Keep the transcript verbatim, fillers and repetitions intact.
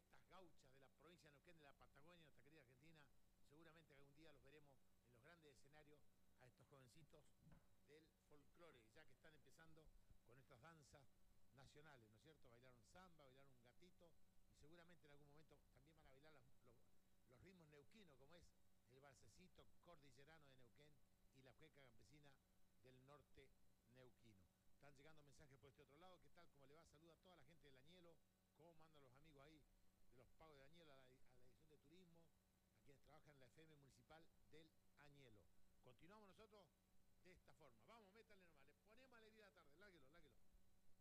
fiestas gauchas de la provincia de Neuquén, de la Patagonia, nuestra querida Argentina. Seguramente algún día los veremos en los grandes escenarios a estos jovencitos del folclore, ya que están empezando con estas danzas nacionales, ¿no es cierto? Bailaron samba, bailaron un gatito y seguramente en algún momento también van a bailar los, los, los ritmos neuquinos, como es el balsecito cordillerano de Neuquén y la cueca campesina del norte neuquino. Están llegando mensajes por este otro lado. ¿Qué tal? ¿Cómo le va? Saluda a toda la gente del Añelo. ¿Cómo mandan los amigos ahí de los pagos de Añelo a la, a la edición de turismo? A quienes trabajan en la F M municipal del Añelo. Continuamos nosotros de esta forma. Vamos, métanle.